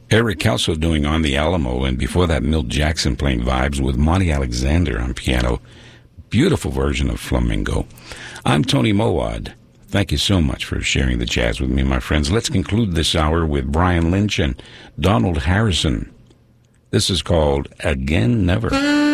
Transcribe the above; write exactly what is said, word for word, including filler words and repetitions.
Eric Kelso doing On the Alamo, and before that, Milt Jackson playing Vibes with Monty Alexander on piano. Beautiful version of Flamingo. I'm Tony Mowad. Thank you so much for sharing the jazz with me, my friends. Let's conclude this hour with Brian Lynch and Donald Harrison. This is called Again Never.